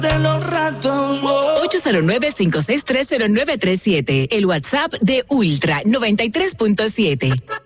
de los ratos. 809-5630937. El WhatsApp de Ultra 93.7.